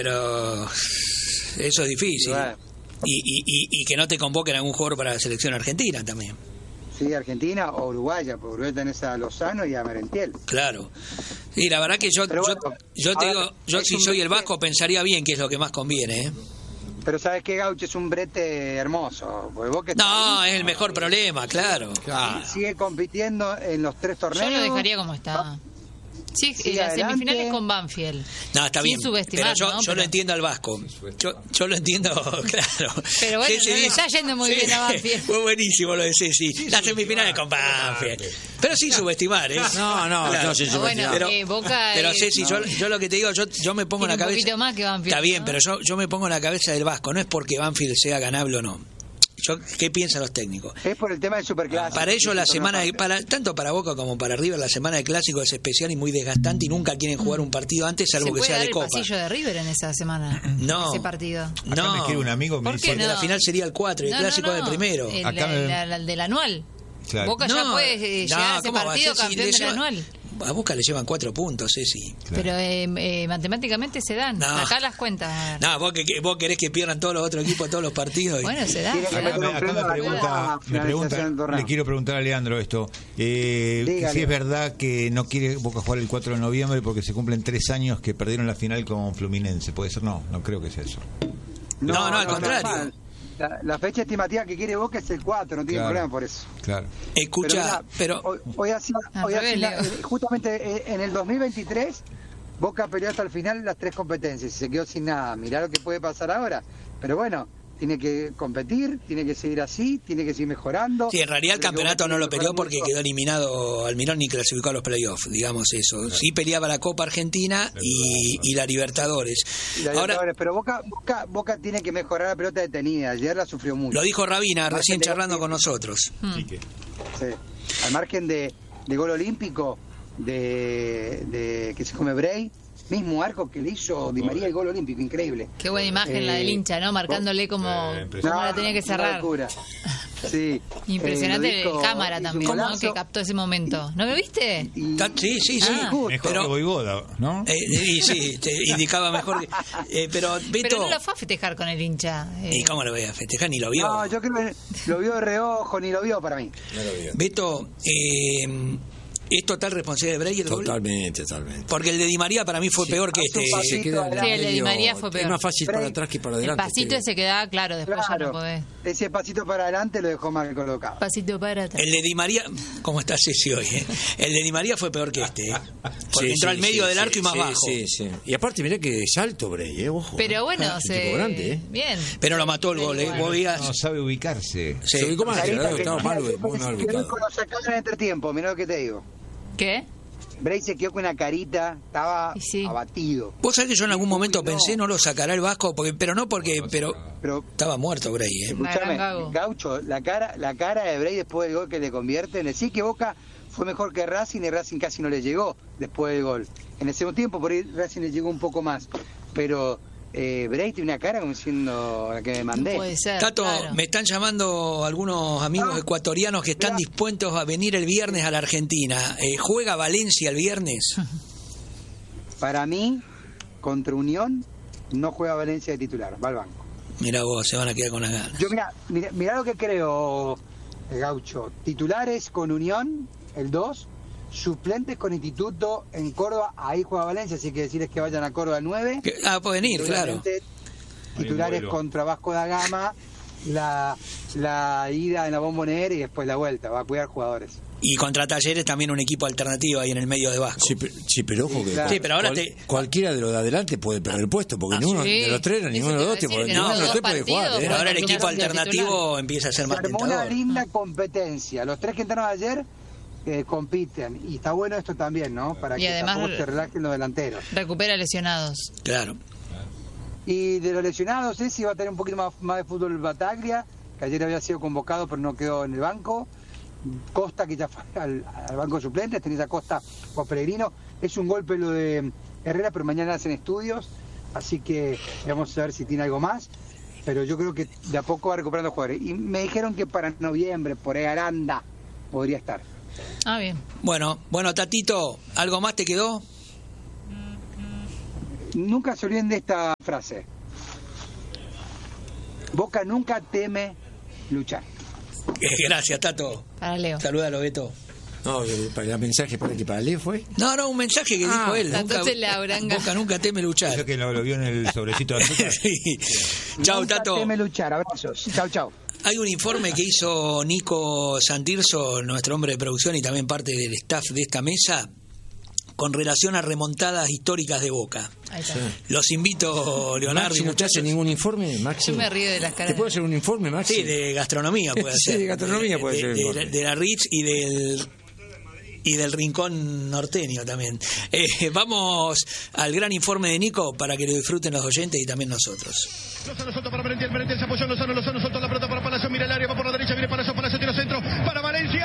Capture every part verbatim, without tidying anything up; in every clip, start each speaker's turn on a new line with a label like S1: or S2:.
S1: pero eso es difícil.
S2: Bueno.
S1: Y, y, y, y que no te convoquen a algún jugador para la selección argentina también.
S2: Sí, Argentina o Uruguaya, porque Uruguay tenés a Lozano y a Merentiel.
S1: Claro. Sí, la verdad que yo
S2: Pero
S1: yo,
S2: bueno,
S1: yo te
S2: ahora,
S1: digo, yo
S2: es
S1: si
S2: un
S1: soy el
S2: brete.
S1: Vasco pensaría bien que es lo que más conviene, ¿eh?
S2: Pero ¿sabes qué, Gaucho? Es un brete hermoso. Porque vos que
S1: No,
S2: estás-
S1: es el mejor problema, claro.
S3: Claro.
S2: sigue compitiendo en los tres torneos.
S4: Yo lo dejaría como está. Sí,
S2: Sigue
S4: y las
S2: adelante.
S4: semifinales con Banfield.
S1: No, está
S4: Sin
S1: bien.
S4: subestimar,
S1: Pero yo,
S4: ¿no?
S1: yo
S4: Pero-
S1: lo entiendo al Vasco. Yo, yo lo entiendo, claro.
S4: Pero bueno,
S1: Ceci
S4: no le
S1: dice-
S4: está yendo muy bien a Banfield.
S1: Fue buenísimo lo de Ceci. Las semifinales con Banfield. Pero sin subestimar, ¿eh?
S3: No, no,
S1: Claro.
S3: no, sí, sí,
S4: Bueno,
S1: Pero,
S4: eh, Boca
S1: pero
S4: es-
S1: Ceci, yo, yo lo que te digo, yo, yo me pongo en
S4: Tiene
S1: la
S4: un
S1: cabeza.
S4: poquito más que Banfield,
S1: Está bien,
S4: ¿no?
S1: pero yo, yo me pongo en la cabeza del Vasco. No es porque Banfield sea ganable o no. Yo, ¿qué piensan los técnicos?
S2: Es por el tema del superclásico.
S1: Para ellos la
S2: Eso
S1: semana,
S2: no
S1: de,
S2: pasa.
S1: para tanto para Boca como para River, la semana de clásico es especial y muy desgastante y nunca quieren jugar un partido antes,
S4: ¿Se
S1: salvo que
S4: puede
S1: sea
S4: dar
S1: de
S4: el
S1: copa.
S4: pasillo de River en esa semana?
S1: No.
S4: Ese partido.
S5: Acá
S1: No,
S5: me escribe un amigo, me
S4: ¿Por
S5: dice,
S4: qué
S1: porque
S4: no?
S1: la final sería el cuatro y el
S4: No, no,
S1: clásico
S4: no.
S1: del primero.
S4: El,
S5: Acá me-
S4: la- la- del anual.
S5: Claro.
S4: Boca ya
S1: No,
S4: puede eh,
S1: no,
S4: llegar a ese
S1: ¿cómo va a
S4: partido
S1: ser si
S4: campeón
S1: le
S4: del
S1: lleva-
S4: anual.
S1: A Boca le llevan cuatro puntos, Ceci.
S4: Pero eh, eh, matemáticamente se dan.
S1: No.
S4: Acá las cuentas.
S1: No, vos, que, que- vos querés que pierdan todos los otros equipos todos los partidos. y-
S4: Bueno, se dan.
S2: Tiene que
S5: Acá
S2: meter
S5: me,
S2: un
S5: acá me
S2: freno a la
S5: pregunta, me
S2: finalización
S5: pregunta,
S2: del torneo.
S5: le quiero preguntar a Leandro esto. Eh, que
S2: Dígale.
S5: si es verdad que no quiere Boca jugar el cuatro de noviembre porque se cumplen tres años que perdieron la final con Fluminense. ¿Puede ser? No, no creo que sea eso.
S1: No, no, al contrario.
S2: mal. La, la fecha estimativa que quiere Boca es el cuatro, no tiene
S5: Claro.
S2: problema por eso.
S5: Claro.
S1: Escucha, pero,
S2: Hoy, hoy hacía-
S4: Al
S2: hoy
S4: revés,
S2: hacía-
S4: Leo.
S2: eh, justamente eh, en el dos mil veintitrés, Boca peleó hasta el final las tres competencias y se quedó sin nada. Mirá lo que puede pasar ahora. Pero bueno, tiene que competir, tiene que seguir así, tiene que seguir mejorando.
S1: sí, en realidad el
S2: Creo que
S1: campeonato
S2: Boca
S1: no
S2: tiene
S1: lo
S2: que
S1: peleó
S2: mejorar
S1: porque
S2: mucho.
S1: quedó eliminado Almirón ni clasificó a los playoffs, digamos eso. Sí peleaba la Copa Argentina y, y la Libertadores.
S2: Y la
S1: Ahora,
S2: Libertadores, pero Boca, Boca, Boca tiene que mejorar la pelota detenida. Ayer la sufrió mucho.
S1: lo dijo Rabina
S2: Margen
S1: recién
S2: de-
S1: charlando con nosotros.
S4: Hmm.
S2: Sí. Al margen de, de gol olímpico, de, de que se come Bray, mismo arco que le hizo Di María el gol olímpico, increíble.
S4: Qué buena imagen la del
S2: Eh,
S4: hincha, ¿no? Marcándole como, cómo la tenía que
S2: una
S4: cerrar.
S2: locura. Sí.
S4: Impresionante
S2: Eh, lo dijo-
S4: el cámara
S2: hizo un
S4: también, ¿no?
S2: golazo.
S4: Que captó ese momento. ¿No me viste?
S2: Y-
S1: Está- Sí, sí, sí.
S4: Ah.
S5: Mejor
S1: Pero,
S5: que Voivoda, ¿no?
S1: eh, y sí, te indicaba mejor. que- eh, pero, Beto,
S4: Pero no lo fue a festejar con el hincha. eh.
S1: ¿y cómo lo voy a festejar? Ni lo vio.
S2: No, yo creo que lo vio de reojo, ni lo vio para mí.
S1: Beto, eh, ¿es total responsabilidad de Breyer el gol?
S3: Totalmente, totalmente.
S1: Porque el de Di María para mí fue peor que
S2: hace un
S1: este.
S2: pasito
S3: Se queda en
S2: adelante.
S4: Sí, el de Di
S3: medio-
S4: María fue peor.
S3: Es más fácil para
S2: Break.
S3: atrás que para
S4: El
S3: adelante.
S4: pasito
S3: te
S4: ese quedaba claro, después ya no
S2: Claro,
S4: podés.
S2: ese pasito para adelante lo dejó mal colocado.
S4: Pasito para atrás.
S1: El de Di María, ¿cómo está Ceci hoy? eh? El de Di María fue peor que este. eh. Porque
S3: Sí,
S1: entró
S3: sí,
S1: al medio
S3: sí,
S1: del
S3: sí,
S1: arco y más
S3: sí,
S1: bajo.
S3: Sí, sí. Y aparte, mirá que es alto, Bray, ¿eh? Ojo.
S4: Pero bueno,
S3: Es un
S4: se...
S3: tipo grande, ¿eh?
S4: Bien.
S1: Pero lo mató el gol, ¿eh? Vos veías.
S5: No sabe ubicarse.
S1: Sí.
S3: Se ubicó mal,
S2: Carita,
S3: claro,
S2: que-
S3: estaba mal,
S2: mira,
S3: muy mal
S2: se quedó
S3: ubicado.
S2: con los sacados en el entretiempo, mirá lo que te digo.
S4: ¿Qué?
S2: Bray se quedó con una carita, estaba
S4: Y sí.
S2: abatido.
S1: Vos sabés que yo en algún momento
S2: no.
S1: pensé no lo sacará el Vasco, porque, pero no porque, pero
S2: Pero
S1: estaba muerto Bray, ¿eh?
S2: escúchame,
S4: gran gago.
S2: Gaucho, la cara, la cara de Bray después del gol que le convierte, en decir que Boca fue mejor que Racing y Racing casi no le llegó después del gol. En el segundo tiempo por ahí Racing le llegó un poco más, pero eh, Bray tiene una cara como diciendo la que me mandé.
S4: Puede ser.
S1: Tato,
S4: claro.
S1: me están llamando algunos amigos
S2: Ah,
S1: ecuatorianos que están
S2: mirá.
S1: dispuestos a venir el viernes a la Argentina. Eh, ¿Juega Valencia el viernes?
S2: Para mí, contra Unión, no juega Valencia de titular, va al banco.
S1: Mira vos, se van a quedar con las ganas.
S2: Yo mira, mira, mira lo que creo, eh, Gaucho. Titulares con Unión, el dos. Suplentes con Instituto en Córdoba, ahí juega Valencia, así que decirles que vayan a Córdoba nueve.
S1: Que- Ah, pueden ir, claro.
S2: Obviamente, Titulares
S5: vuelo.
S2: contra Vasco da Gama, la, la ida en la Bombonera y después la vuelta. Va a cuidar jugadores.
S1: Y contra Talleres también un equipo alternativo ahí en el medio de Vasco.
S3: Sí, pero, sí, pero ojo que
S2: claro.
S1: Sí, pero ahora
S3: cual-
S1: te-
S3: cualquiera de los de adelante puede perder el puesto, porque
S1: Ah,
S3: ninguno
S4: sí.
S3: de los tres,
S4: Eso
S3: ninguno de
S4: te
S3: los
S4: iba
S3: dos,
S4: a
S3: te
S4: decir,
S3: puede-
S4: que
S3: ninguno de los
S4: no,
S3: tres
S4: dos
S3: puede jugar.
S4: partidos,
S3: ¿eh?
S1: Pero ahora el
S4: Porque
S1: equipo
S4: no son
S1: alternativo empieza a ser
S2: Se
S1: más
S2: armó una
S1: tentador.
S2: linda competencia. Los tres que entraron ayer eh, compiten. Y está bueno esto también, ¿no? Para
S4: Y
S2: que
S4: además-
S2: tampoco se relajen los delanteros.
S4: Recupera lesionados.
S1: Claro.
S2: Y de los lesionados, ese va a tener un poquito más, más de fútbol Bataglia, que ayer había sido convocado pero no quedó en el banco. Costa, que ya fue al, al banco de suplentes, tenés a Costa o Pellegrino. Es un golpe lo de Herrera, pero mañana hacen estudios, así que vamos a ver si tiene algo más. Pero yo creo que de a poco va recuperando jugadores. Y me dijeron que para noviembre, por ahí Aranda, podría estar.
S4: Ah, bien.
S1: Bueno, bueno, Tatito, ¿algo más te quedó?
S2: nunca se olviden de esta frase. Boca nunca teme luchar.
S1: Gracias, Tato.
S4: Para Leo.
S1: Salúdalo, Beto.
S3: No, para el mensaje para que para Leo fue.
S1: No, no, un mensaje que
S3: Ah,
S1: dijo él.
S4: Tato
S1: Nunca,
S4: se la branga.
S1: Boca nunca teme luchar.
S5: Eso que lo, lo vio en el sobrecito de azúcar.
S1: Sí. Chau,
S2: Nunca
S1: Tato.
S2: teme luchar. Abrazos. Chau, chau.
S1: Hay un informe que hizo Nico Santirso, nuestro hombre de producción y también parte del staff de esta mesa, con relación a remontadas históricas de Boca.
S4: Ahí está.
S1: Los invito, Leonardo.
S3: Maxi,
S1: y
S3: ¿no te hace
S1: muchachos.
S3: ningún informe, Maxi?
S4: Yo me río de las caras.
S3: ¿Te puedo hacer un informe, Maxi?
S1: Sí, de gastronomía puede
S3: Sí,
S1: ser.
S3: de gastronomía puede
S1: de,
S3: ser el
S1: de,
S3: informe.
S1: de, de la Ritz y del y del rincón norteño también. Eh, vamos al gran informe de Nico para que lo disfruten los oyentes y también nosotros.
S6: Lozano soltó para Merentiel, Merentiel se apoyó en Lozano, Lozano soltó la pelota para Palacio, mira el área, va por la derecha, viene Palacio, Palacio tira centro, para Valencia,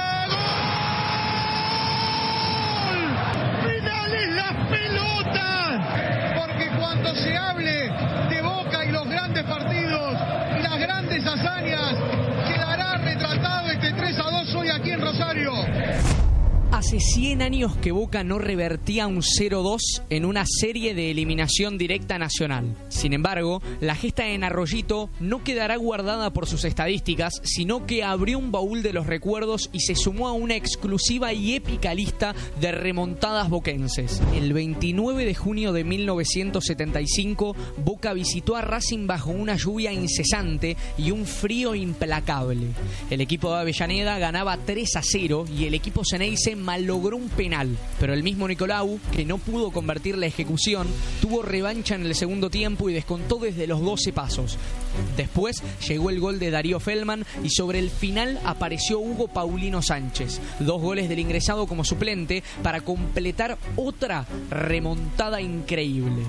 S6: ¡gol! ¡Finales las pelotas! Porque cuando se hable de Boca y los grandes partidos y las grandes hazañas, quedará retratado este tres a dos hoy aquí en Rosario.
S7: Hace cien años que Boca no revertía un cero dos en una serie de eliminación directa nacional. Sin embargo, la gesta en Arroyito no quedará guardada por sus estadísticas, sino que abrió un baúl de los recuerdos y se sumó a una exclusiva y épica lista de remontadas boquenses. El veintinueve de junio de mil novecientos setenta y cinco, Boca visitó a Racing bajo una lluvia incesante y un frío implacable. El equipo de Avellaneda ganaba tres a cero y el equipo Ceneice malogró un penal, pero el mismo Nicolau, que no pudo convertir la ejecución, tuvo revancha en el segundo tiempo y descontó desde los doce pasos. Después llegó el gol de Darío Feldman y sobre el final apareció Hugo Paulino Sánchez, dos goles del ingresado como suplente para completar otra remontada increíble.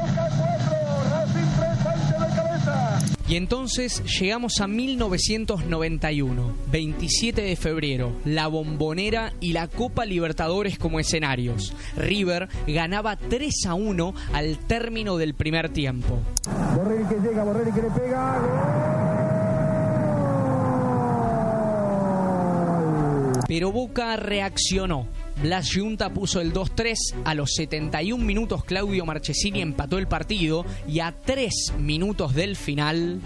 S7: Y entonces llegamos a mil novecientos noventa y uno, veintisiete de febrero, la Bombonera y la Copa Libertadores como escenarios. River ganaba tres a uno al término del primer tiempo.
S6: Borrelli que llega, Borrelli que le pega,
S7: Pero Boca reaccionó. Blas Yunta puso el dos tres, a los setenta y un minutos Claudio Marchesini empató el partido y a tres minutos del final...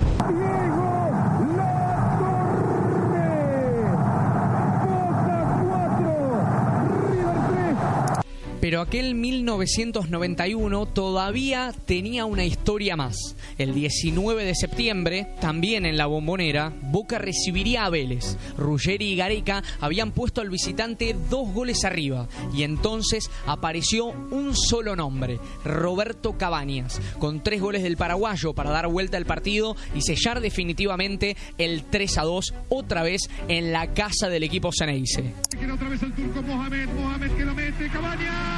S7: Pero aquel mil novecientos noventa y uno todavía tenía una historia más. El diecinueve de septiembre, también en la Bombonera, Boca recibiría a Vélez. Ruggeri y Gareca habían puesto al visitante dos goles arriba. Y entonces apareció un solo nombre, Roberto Cabañas, con tres goles del paraguayo para dar vuelta al partido y sellar definitivamente el tres a dos, otra vez en la casa del equipo Ceneice.
S6: que otra vez el turco Mohamed, Mohamed que lo mete, Cabañas.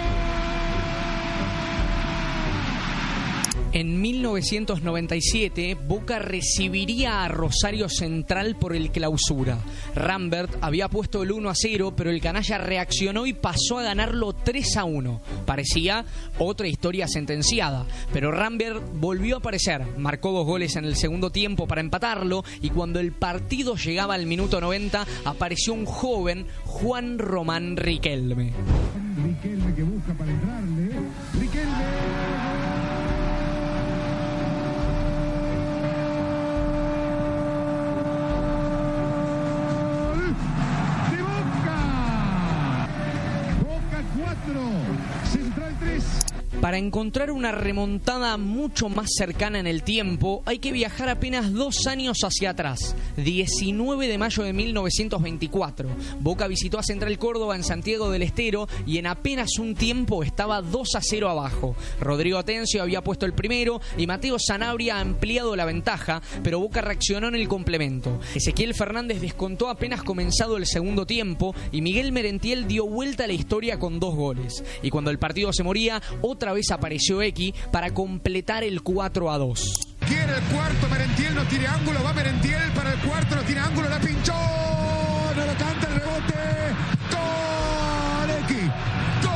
S7: En mil novecientos noventa y siete, Boca recibiría a Rosario Central por el clausura. Rambert había puesto el uno a cero, pero el canalla reaccionó y pasó a ganarlo tres a uno. Parecía otra historia sentenciada, pero Rambert volvió a aparecer, marcó dos goles en el segundo tiempo para empatarlo, y cuando el partido llegaba al minuto noventa, apareció un joven, Juan Román Riquelme.
S6: Riquelme que busca para entrarle, Riquelme. Central tres.
S7: Para encontrar una remontada mucho más cercana en el tiempo, hay que viajar apenas dos años hacia atrás. diecinueve de mayo de mil novecientos veinticuatro. Boca visitó a Central Córdoba en Santiago del Estero y en apenas un tiempo estaba dos a cero abajo. Rodrigo Atencio había puesto el primero y Mateo Sanabria ha ampliado la ventaja, pero Boca reaccionó en el complemento. Ezequiel Fernández descontó apenas comenzado el segundo tiempo y Miguel Merentiel dio vuelta a la historia con dos goles. Y cuando el partido se moría, otra vez apareció X para completar el cuatro a dos.
S6: Quiere el cuarto, Merentiel no tiene ángulo, va Merentiel para el cuarto, no tiene ángulo, la pinchó, no lo canta el rebote, gol, X, gol.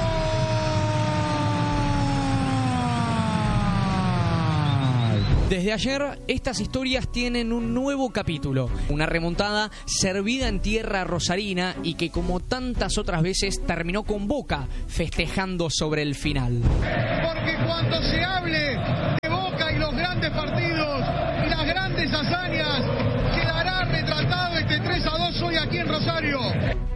S7: Desde ayer, estas historias tienen un nuevo capítulo, una remontada servida en tierra rosarina y que, como tantas otras veces, terminó con Boca festejando sobre el final.
S6: Porque cuando se hable de Boca y los grandes partidos y las grandes hazañas, quedará retratado este tres a dos hoy aquí en Rosario.